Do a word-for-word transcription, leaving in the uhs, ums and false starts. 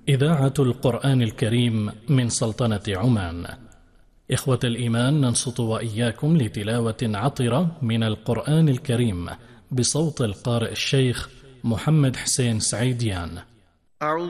إذاعة القرآن الكريم من سلطنة عمان. إخوة الإيمان، ننصت وإياكم لتلاوة عطرة من القرآن الكريم بصوت القارئ الشيخ محمد حسين سعيديان.